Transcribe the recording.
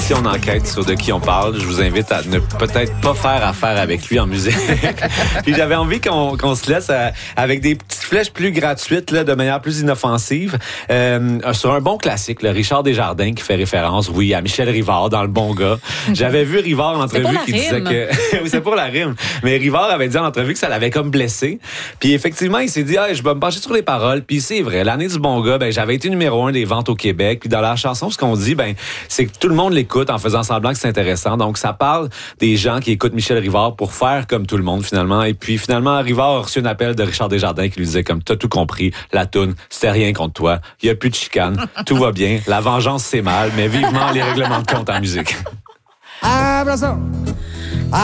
si on enquête sur de qui on parle, je vous invite à ne peut-être pas faire affaire avec lui en musique. Puis j'avais envie qu'on se laisse avec des petites flèches plus gratuites, là, de manière plus inoffensive, sur un bon classique, le Richard Desjardins qui fait référence, oui, à Michel Rivard dans Le Bon Gars. J'avais vu Rivard en entrevue qui disait que... oui, c'est pour la rime. Mais Rivard avait dit en entrevue que ça l'avait comme blessé. Puis effectivement, il s'est dit, je vais me pencher sur les paroles. Puis c'est vrai, l'année du Bon Gars, j'avais été numéro 1 des ventes au Québec. Puis dans la chanson, ce qu'on dit, c'est que tout le monde l'écoute en faisant semblant que c'est intéressant. Donc ça parle des gens qui écoutent Michel Rivard pour faire comme tout le monde finalement. Et puis finalement, Rivard a reçu un appel de Richard Desjardins qui lui disait comme, t'as tout compris, la toune, c'était rien contre toi. Il y a plus de chicane, tout va bien. La vengeance c'est mal, mais vivement les règlements de compte en musique. Abrazo.